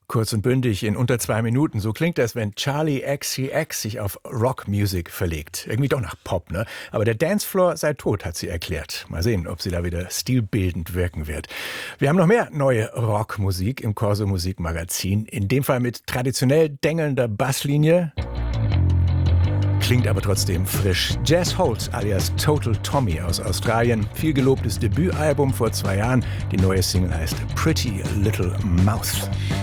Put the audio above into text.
Kurz und bündig in unter 2 Minuten. So klingt das, wenn Charli XCX sich auf Rockmusik verlegt. Irgendwie doch nach Pop, ne? Aber der Dancefloor sei tot, hat sie erklärt. Mal sehen, ob sie da wieder stilbildend wirken wird. Wir haben noch mehr neue Rockmusik im Corso Musikmagazin. In dem Fall mit traditionell dengelnder Basslinie. Klingt aber trotzdem frisch. Jazz Holt alias Total Tommy aus Australien. Viel gelobtes Debütalbum vor 2 Jahren. Die neue Single heißt Pretty Little Mouth.